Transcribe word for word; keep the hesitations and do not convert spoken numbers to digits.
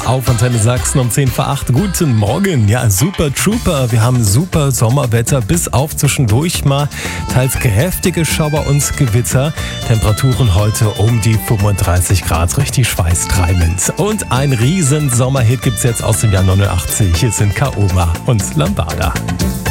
auf Antenne Sachsen um zehn vor acht. Guten Morgen. Ja, super Trooper. Wir haben super Sommerwetter, bis auf zwischendurch mal teils kräftige Schauer und Gewitter. Temperaturen heute um die fünfunddreißig Grad, richtig schweißtreibend. Und ein riesen Sommerhit gibt's jetzt aus dem Jahr neunundachtzig. Hier sind Kaoma und Lambada.